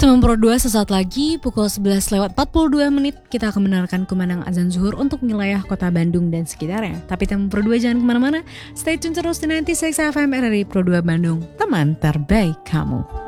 Teman Pro 2 sesaat lagi pukul 11 lewat 42 menit kita akan mendengarkan kumandang azan zuhur untuk wilayah kota Bandung dan sekitarnya. Tapi teman Pro 2 jangan kemana-mana, stay tune terus di 96 FM RRI Pro 2 Bandung, teman terbaik kamu.